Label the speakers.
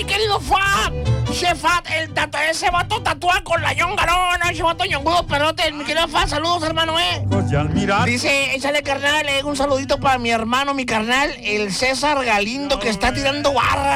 Speaker 1: querido Fat. Che, Fat, ese vato tatúa con la ñonga, no, ese vato ñongudo, perote. Mi querido Fat, saludos, hermano, Dice, échale, carnal, un saludito para mi hermano, mi carnal, el César Galindo, que está tirando barra.